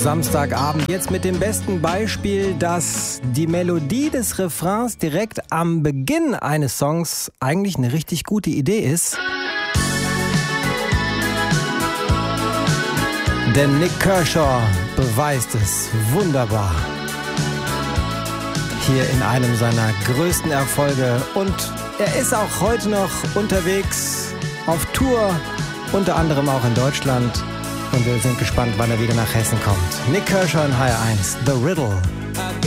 Samstagabend jetzt mit dem besten Beispiel, dass die Melodie des Refrains direkt am Beginn eines Songs eigentlich eine richtig gute Idee ist. Denn Nik Kershaw beweist es wunderbar. Hier in einem seiner größten Erfolge. Und er ist auch heute noch unterwegs auf Tour, unter anderem auch in Deutschland. Und wir sind gespannt, wann er wieder nach Hessen kommt. Nik Kershaw in HR1, The Riddle.